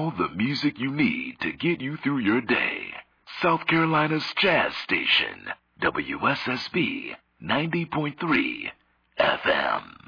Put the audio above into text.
all the music you need to get you through your day. South Carolina's Jazz Station, WSSB 90.3 FM.